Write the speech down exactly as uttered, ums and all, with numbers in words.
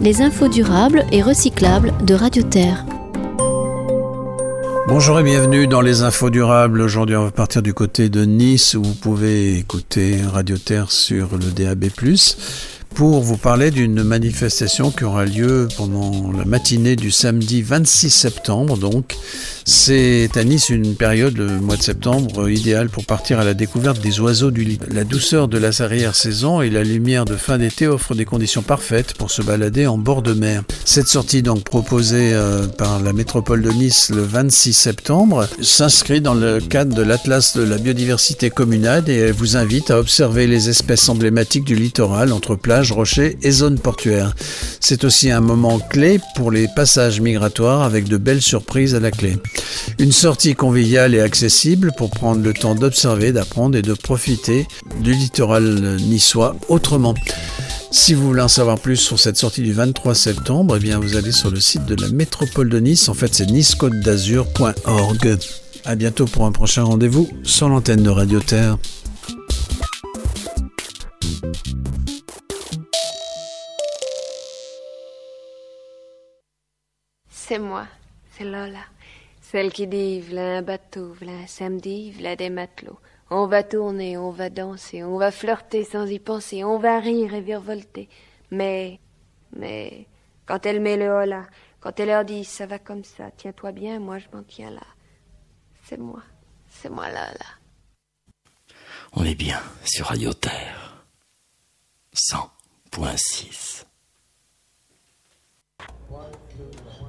les infos durables et recyclables de Radio Terre. Bonjour et bienvenue dans les infos durables. Aujourd'hui, on va partir du côté de Nice où vous pouvez écouter Radio Terre sur le D A B plus, pour vous parler d'une manifestation qui aura lieu pendant la matinée du samedi vingt-six septembre. Donc, c'est à Nice une période, le mois de septembre, idéale pour partir à la découverte des oiseaux du lit. La douceur de la arrière-saison et la lumière de fin d'été offrent des conditions parfaites pour se balader en bord de mer. Cette sortie, donc proposée euh, par la métropole de Nice le vingt-six septembre, s'inscrit dans le cadre de l'Atlas de la biodiversité communale et elle vous invite à observer les espèces emblématiques du littoral entre plages, rochers et zones portuaires. C'est aussi un moment clé pour les passages migratoires avec de belles surprises à la clé. Une sortie conviviale et accessible pour prendre le temps d'observer, d'apprendre et de profiter du littoral niçois autrement. Si vous voulez en savoir plus sur cette sortie du vingt-trois septembre, eh bien vous allez sur le site de la métropole de Nice. En fait, c'est nice côte d'azur point org. À bientôt pour un prochain rendez-vous sur l'antenne de Radio Terre. C'est moi, c'est Lola. Celle qui dit, v'là un bateau, v'là un samedi, v'là des matelots. On va tourner, on va danser, on va flirter sans y penser, on va rire et virevolter. Mais, mais, quand elle met le hola, quand elle leur dit, ça va comme ça, tiens-toi bien, moi je m'en tiens là. C'est moi, c'est moi Lola. On est bien sur Radio Terre. cent point six. One, two, one.